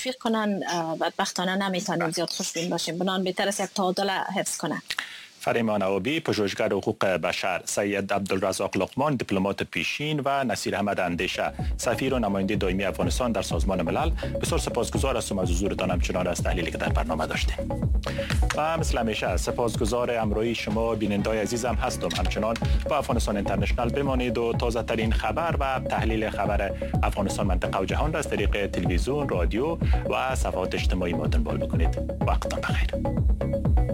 تشویق کنن بدبختانه نمیتونیم زیاد خوشبین باشیم. بنان بهتر است یک تعادل حفظ کنن. فریمان عوابی، پژوهشگر حقوق بشر، سید عبدالرزاق لقمان، دیپلمات پیشین و نصیر احمد اندیشه، سفیر و نماینده دائمی افغانستان در سازمان ملل، بسیار سپاسگزار هستم از حضورتان، همچنان از تحلیلی که در برنامه داشتیم. و مثل همیشه سپاسگزار همراهی شما بینندگان عزیزم هستم. همچنان با افغانستان اینترنشنال بمانید و تازه ترین خبر و تحلیل خبر افغانستان، منطقه و جهان را از طریق تلویزیون، رادیو و صفحات اجتماعی ما دنبال بکنید. وقتتان بخیر.